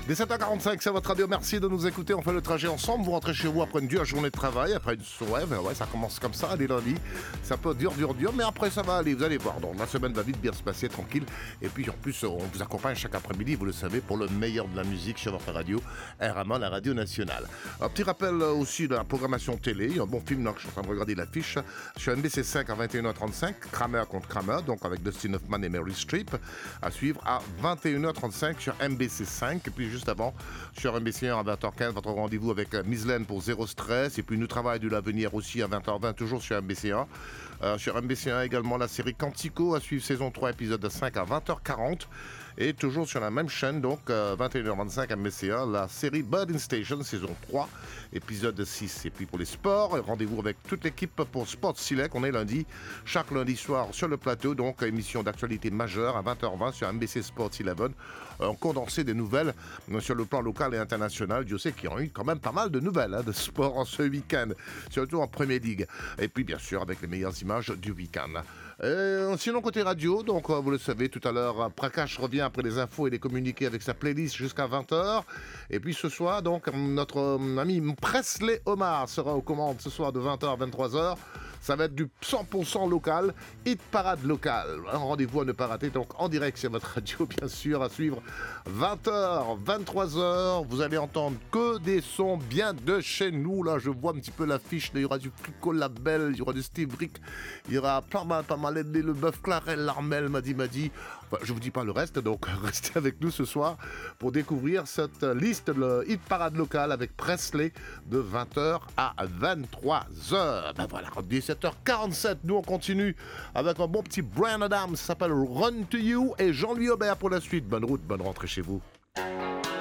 17h45, c'est votre radio. Merci de nous écouter. On fait le trajet ensemble. Vous rentrez chez vous après une dure journée de travail, après une soirée. Ouais, ça commence comme ça, les lundis. C'est un peu dur, mais après ça va aller. Vous allez voir. Donc la semaine va vite bien se passer, tranquille. Et puis en plus, on vous accompagne chaque après-midi, vous le savez, pour le meilleur de la musique sur votre radio, RMA, la radio nationale. Un petit rappel aussi de la programmation télé. Il y a un bon film là, que je suis en train de regarder l'affiche. Sur NBC5 à 21h35, Kramer contre Kramer, donc avec Dustin Hoffman et Meryl Streep, à suivre à 21h35 sur NBC5. Et puis juste avant, sur NBC1 à 20h15, votre rendez-vous avec Miss Len pour Zéro Stress. Et puis Nous Travail de l'avenir aussi à 20h20, toujours sur NBC1. Sur NBC1 également, la série Quantico à suivre saison 3, épisode 5 à 20h40. Et toujours sur la même chaîne, donc 21h25 à NBC1, la série Budding Station, saison 3, épisode 6. Et puis pour les sports, rendez-vous avec toute l'équipe pour Sport Select. On est lundi, chaque lundi soir sur le plateau, donc émission d'actualité majeure à 20h20 sur NBC Sports 11. Condensé des nouvelles sur le plan local et international. Dieu sait qu'il y a eu quand même pas mal de nouvelles de sport en ce week-end, surtout en Premier League. Et puis bien sûr avec les meilleures images du week-end. Sinon côté radio, donc vous le savez tout à l'heure, Prakash revient après les infos et les communiqués avec sa playlist jusqu'à 20h. Et puis ce soir, donc notre ami Presley Omar sera aux commandes ce soir de 20h à 23h. Ça va être du 100% local, hit parade local. Un rendez-vous à ne pas rater, donc en direct sur votre radio, bien sûr, à suivre 20h, 23h. Vous allez entendre que des sons bien de chez nous. Là, je vois un petit peu l'affiche. Il y aura du Frico Label, il y aura du Steve Rick, il y aura pas mal le bœuf Clarel, l'Armel, Madi. Enfin, je vous dis pas le reste, donc restez avec nous ce soir pour découvrir cette liste, le hit parade local avec Presley de 20h à 23h. Ben voilà, 17h47, nous on continue avec un bon petit Bryan Adams, ça s'appelle Run to You, et Jean-Louis Aubert pour la suite. Bonne route, bonne rentrée chez vous.